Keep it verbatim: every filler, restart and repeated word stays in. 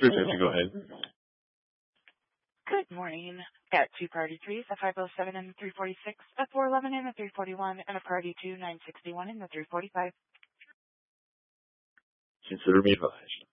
Patricia, go ahead. Good morning. Got two priority threes, a five oh seven and a three forty-six, a four eleven and a three forty-one, and a priority two, nine sixty-one and a three forty-five. Consider me advised.